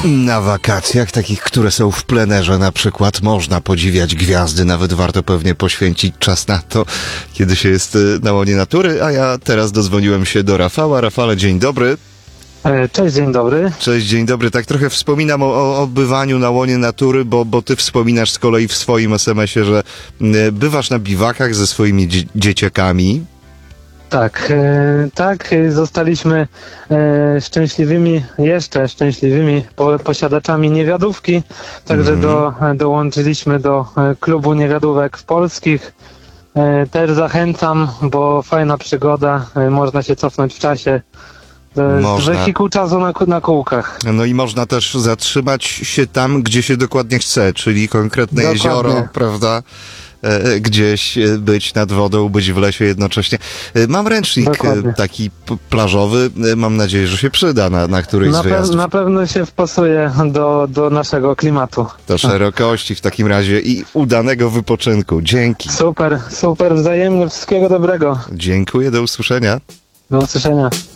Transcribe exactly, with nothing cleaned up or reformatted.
Na wakacjach, takich, które są w plenerze na przykład, można podziwiać gwiazdy, nawet warto pewnie poświęcić czas na to, kiedy się jest na łonie natury, a ja teraz dozwoniłem się do Rafała. Rafale, dzień dobry. Cześć, dzień dobry. Cześć, dzień dobry. Tak trochę wspominam o, o, o bywaniu na łonie natury, bo, bo ty wspominasz z kolei w swoim es em esie, że bywasz na biwakach ze swoimi dzie- dzieciakami. Tak, e, tak, zostaliśmy e, szczęśliwymi, jeszcze szczęśliwymi po, posiadaczami niewiadówki, także Mhm. do, dołączyliśmy do e, klubu niewiadówek polskich. E, też zachęcam, bo fajna przygoda, e, można się cofnąć w czasie. To jest Można. wehikuł czasu na, na kółkach. No i można też zatrzymać się tam, gdzie się dokładnie chce, czyli konkretne Dokładnie. jezioro, prawda? E, Gdzieś e, być nad wodą, być w lesie jednocześnie. E, Mam ręcznik e, Dokładnie. taki p- plażowy, e, mam nadzieję, że się przyda na, na którejś Na, z pe- wyjazdów. na pewno się wpasuje do, do naszego klimatu. Do szerokości w takim razie i udanego wypoczynku. Dzięki. Super, super, wzajemnie, wszystkiego dobrego. Dziękuję, do usłyszenia. Do usłyszenia.